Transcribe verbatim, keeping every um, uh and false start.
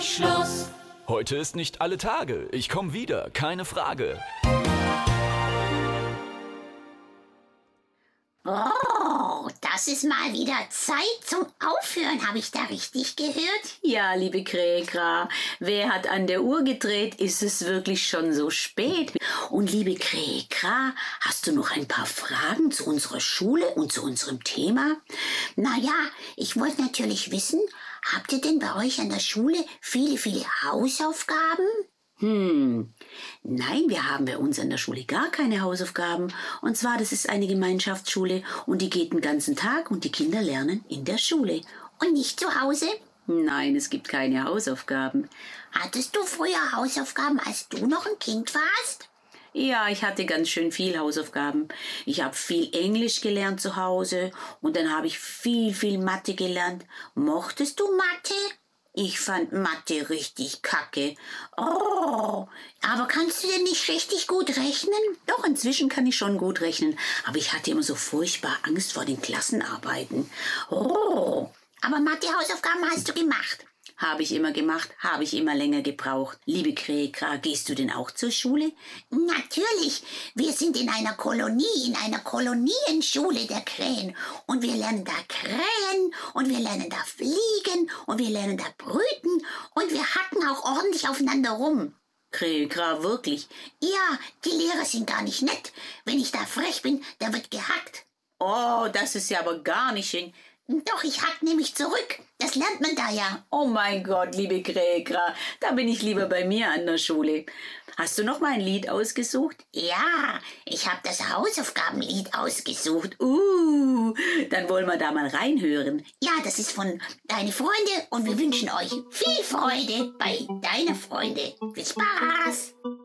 Schluss. Heute ist nicht alle Tage. Ich komme wieder, keine Frage. Oh, das ist mal wieder Zeit zum Aufhören. Habe ich da richtig gehört? Ja, liebe Kräkra, wer hat an der Uhr gedreht? Ist es wirklich schon so spät? Und liebe Kräkra, hast du noch ein paar Fragen zu unserer Schule und zu unserem Thema? Naja, ich wollte natürlich wissen, habt ihr denn bei euch an der Schule viele, viele Hausaufgaben? Hm, nein, wir haben bei uns an der Schule gar keine Hausaufgaben. Und zwar, das ist eine Gemeinschaftsschule und die geht den ganzen Tag und die Kinder lernen in der Schule. Und nicht zu Hause? Nein, es gibt keine Hausaufgaben. Hattest du früher Hausaufgaben, als du noch ein Kind warst? Ja, ich hatte ganz schön viel Hausaufgaben. Ich habe viel Englisch gelernt zu Hause und dann habe ich viel, viel Mathe gelernt. Mochtest du Mathe? Ich fand Mathe richtig kacke. Oh, aber kannst du denn nicht richtig gut rechnen? Doch, inzwischen kann ich schon gut rechnen, aber ich hatte immer so furchtbar Angst vor den Klassenarbeiten. Oh, aber Mathe-Hausaufgaben hast du gemacht? Habe ich immer gemacht, habe ich immer länger gebraucht. Liebe Kräkra, gehst du denn auch zur Schule? Natürlich, wir sind in einer Kolonie, in einer Kolonienschule der Krähen. Und wir lernen da Krähen und wir lernen da fliegen und wir lernen da brüten und wir hacken auch ordentlich aufeinander rum. Kräkra, wirklich? Ja, die Lehrer sind gar nicht nett. Wenn ich da frech bin, da wird gehackt. Oh, das ist ja aber gar nicht schön. Doch, ich hack nämlich zurück. Das lernt man da ja. Oh mein Gott, liebe Kräkra, da bin ich lieber bei mir an der Schule. Hast du noch mal ein Lied ausgesucht? Ja, ich habe das Hausaufgabenlied ausgesucht. Uh, dann wollen wir da mal reinhören. Ja, das ist von Deine Freunde und wir wünschen euch viel Freude bei Deine Freunde. Viel Spaß!